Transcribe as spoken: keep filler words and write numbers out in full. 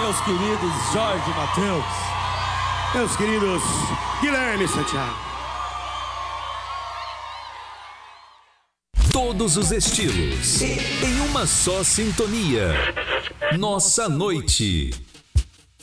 meus queridos Jorge e Matheus. Meus queridos Guilherme e Santiago. Todos os estilos em uma só sintonia. Nossa noite.